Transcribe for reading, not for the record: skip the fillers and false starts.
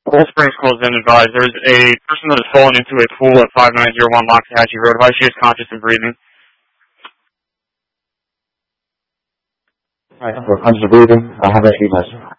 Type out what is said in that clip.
Cold Springs calls in advised there's a person that has fallen into a pool at 5901 Loxahatchee Road. Why she is conscious and breathing. Alright, for conscious and breathing, I have an EMS.